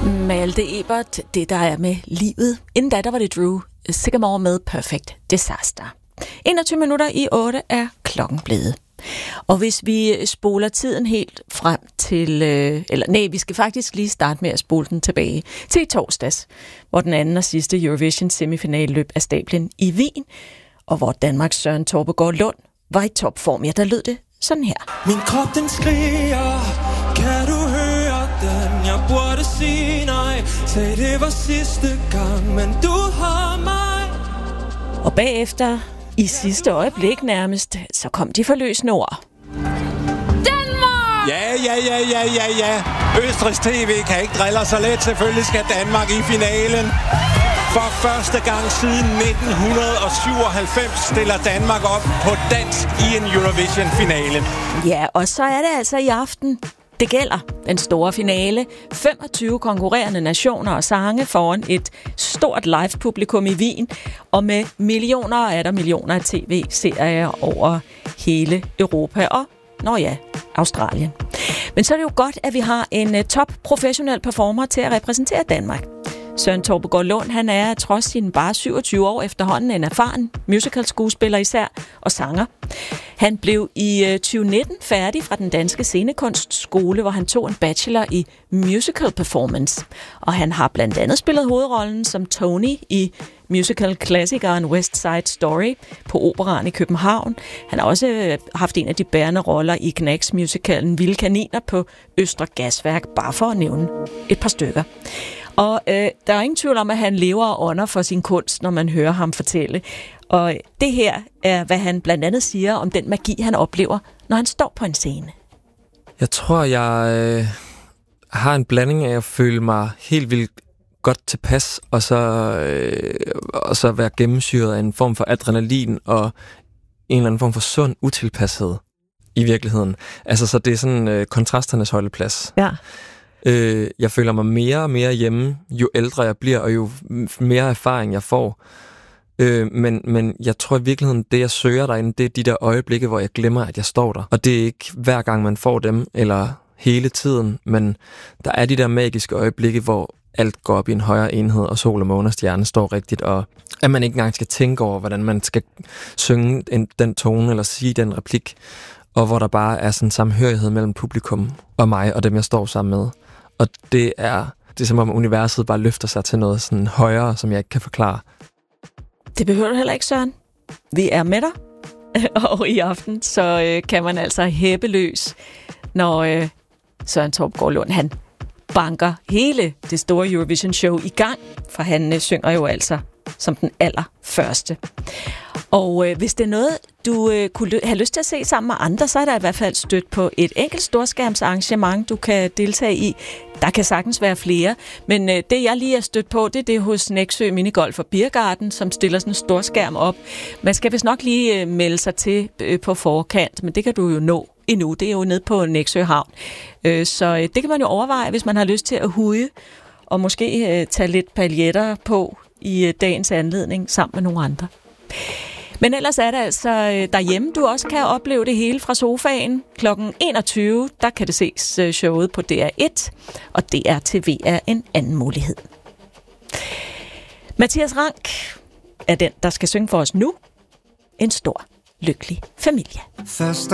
Malte Ebert, det der er med livet. Inden da, der var det Drew Sycamore med Perfect Disaster. 21 minutter i 8 er klokken blevet. Og hvis vi spoler tiden helt frem til, vi skal faktisk lige starte med at spole den tilbage til i torsdags, hvor den anden og sidste Eurovision semifinale løb af stablen i Wien, og hvor Danmarks Søren Torpegaard Lund var i topform. Ja, der lød det sådan her. Min krop den skriger, kan du høre den? Jeg burde sige nej, sagde det var sidste gang, men du har mig. Og bagefter, i sidste øjeblik nærmest, så kom de forløsende ord. Danmark! Ja. Østrigs TV kan ikke drille så let. Selvfølgelig skal Danmark i finalen. For første gang siden 1997 stiller Danmark op på dansk i en Eurovision-finale. Ja, og så er det altså i aften. Det gælder den store finale. 25 konkurrerende nationer og sange foran et stort live-publikum i Wien, og med millioner af tv-serier over hele Europa og, Australien. Men så er det jo godt, at vi har en top-professionel performer til at repræsentere Danmark. Søren Torpegaard Lund, han er trods sine bare 27 år efterhånden en erfaren musical-skuespiller især og sanger. Han blev i 2019 færdig fra den danske scenekunstskole, hvor han tog en bachelor i musical performance. Og han har blandt andet spillet hovedrollen som Tony i musical-klassikeren West Side Story på Operaen i København. Han har også haft en af de bærende roller i Knacks-musicalen Vilde Kaniner på Østre Gasværk, bare for at nævne et par stykker. Og der er ingen tvivl om, at han lever og ånder for sin kunst, når man hører ham fortælle. Og det her er, hvad han blandt andet siger om den magi, han oplever, når han står på en scene. Jeg tror, jeg har en blanding af at føle mig helt vildt godt tilpas, og så være gennemsyret af en form for adrenalin og en eller anden form for sund utilpashed i virkeligheden. Altså, så det er sådan kontrasternes holdeplads. Ja. Jeg føler mig mere og mere hjemme, jo ældre jeg bliver, og jo mere erfaring jeg får. Men jeg tror i virkeligheden, det jeg søger derinde, det er de der øjeblikke, hvor jeg glemmer, at jeg står der. Og det er ikke hver gang, man får dem, eller hele tiden, men der er de der magiske øjeblikke, hvor alt går op i en højere enhed, og sol og måne og stjerne står rigtigt, og at man ikke engang skal tænke over, hvordan man skal synge den tone, eller sige den replik, og hvor der bare er sådan en samhørighed mellem publikum og mig, og dem jeg står sammen med. Og det er som om universet bare løfter sig til noget sådan højere, som jeg ikke kan forklare. Det behøver du heller ikke, Søren. Vi er med dig. Og i aften, så kan man altså hæppe løs, når Søren Torpegaard Lund, han banker hele det store Eurovision-show i gang, for han synger jo altså som den allerførste. Og hvis det er noget, du kunne have lyst til at se sammen med andre, så er der i hvert fald stødt på et enkelt storskærmsarrangement, du kan deltage i. Der kan sagtens være flere, men det jeg lige er stødt på, det er det hos Nexø Minigolf og Biergarten, som stiller sådan en storskærm op. Man skal vist nok lige melde sig til på forkant, men det kan du jo nå endnu. Det er jo nede på Nexø Havn. Så det kan man jo overveje, hvis man har lyst til at hude, og måske tage lidt paljetter på i dagens anledning sammen med nogle andre. Men ellers er det altså derhjemme, du også kan opleve det hele fra sofaen. Klokken 21, der kan det ses showet på DR1, og DR TV er en anden mulighed. Mathias Rank er den, der skal synge for os nu. En stor, lykkelig familie. Første